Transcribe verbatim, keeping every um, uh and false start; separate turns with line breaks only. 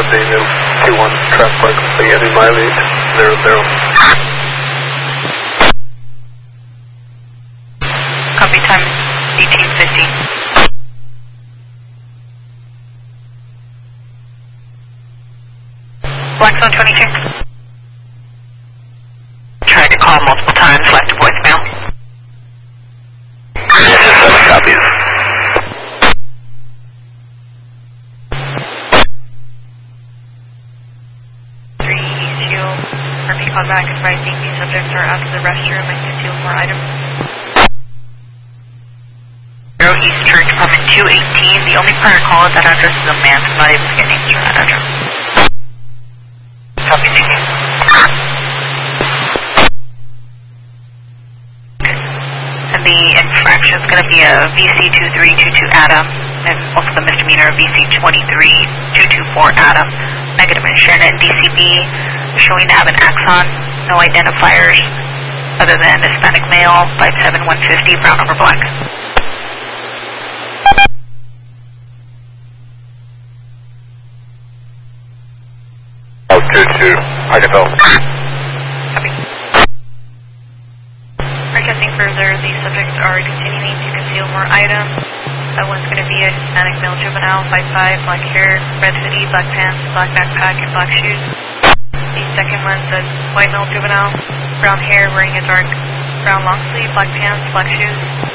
one native, two one, trap park, Spaghetti, my lead, zero zero.
Copy, time eighteen fifty. Black Zone twenty-two. Tried to call multiple times, left a voicemail.
seven copies.
three East Hill, repeat call back advising these subjects are out of the restroom and conceal more items. zero East Church, apartment two eighteen. The only prior call at that address is a man who's not able to get names from that address. Copy, thank you. And the infraction is going to be a V C two three two two Adam, and also the misdemeanor V C twenty-three two two four Adam. Negative insurance and D C B showing to have an axon, no identifiers other than Hispanic male, five seven one fifty, brown over black.
Oh, two two, I can help.
Copy. Forecasting further, these subjects are continuing to conceal more items. That one's going to be a Hispanic male juvenile, five five, black hair, red hoodie, black pants, black backpack, and black shoes. The second one's a white male juvenile, brown hair, wearing a dark brown long sleeve, black pants, black shoes.